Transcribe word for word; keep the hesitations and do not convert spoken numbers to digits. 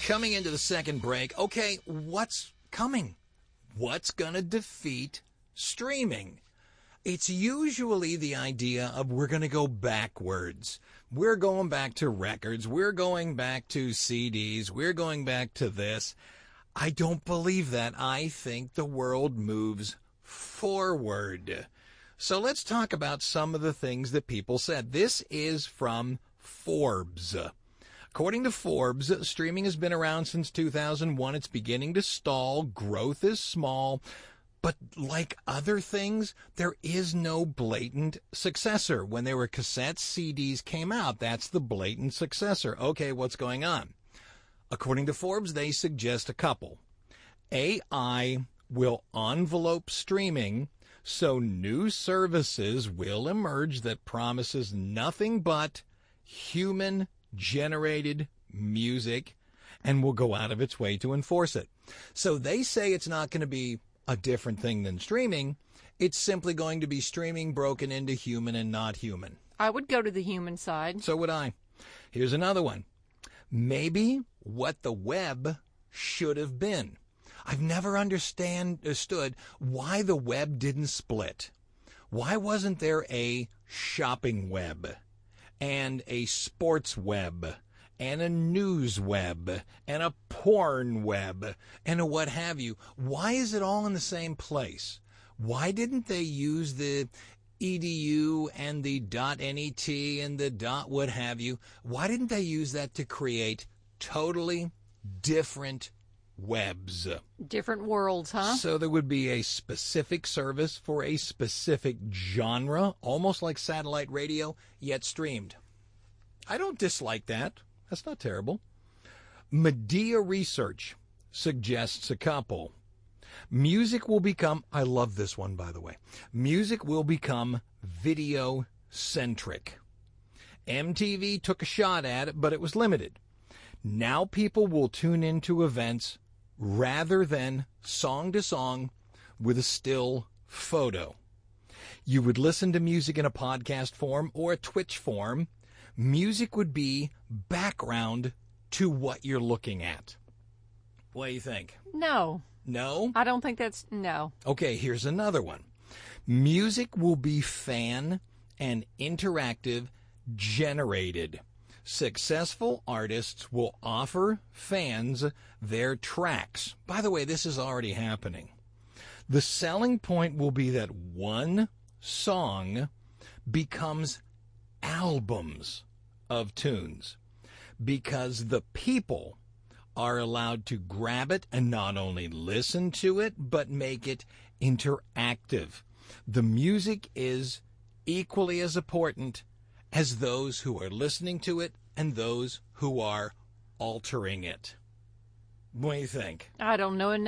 Coming into the second break, okay, what's coming? What's going to defeat streaming? It's usually the idea of we're going to go backwards. We're going back to records. We're going back to C Ds. We're going back to this. I don't believe that. I think the world moves forward. So let's talk about some of the things that people said. This is from Forbes. According to Forbes, streaming has been around since two thousand one. It's beginning to stall. Growth is small. But like other things, there is no blatant successor. When there were cassettes, C Ds came out. That's the blatant successor. Okay, what's going on? According to Forbes, they suggest a couple. A I will envelope streaming, so new services will emerge that promises nothing but human-generated music and will go out of its way to enforce it. So they say it's not going to be a different thing than streaming. It's simply going to be streaming broken into human and not human. I would go to the human side. So would I. Here's another one. Maybe what the web should have been. I've never understand, understood why the web didn't split. Why wasn't there a shopping web and a sports web and a news web and a porn web and a what have you? Why is it all in the same place? Why didn't they use the E D U and the .net and the dot what have you? Why didn't they use that to create totally different webs? Different worlds, huh? So there would be a specific service for a specific genre, almost like satellite radio, yet streamed. I don't dislike that. That's not terrible. Medea Research suggests a couple. Music will become, I love this one, by the way. Music will become video-centric. M T V took a shot at it, but it was limited. Now people will tune into events rather than song to song with a still photo. You would listen to music in a podcast form or a Twitch form. Music would be background to what you're looking at. What do you think? No. No? I don't think that's, no. Okay, here's another one. Music will be fan and interactive generated. Successful artists will offer fans their tracks. By the way, this is already happening. The selling point will be that one song becomes albums of tunes because the people are allowed to grab it and not only listen to it, but make it interactive. The music is equally as important as those who are listening to it and those who are altering it. What do you think? I don't know enough.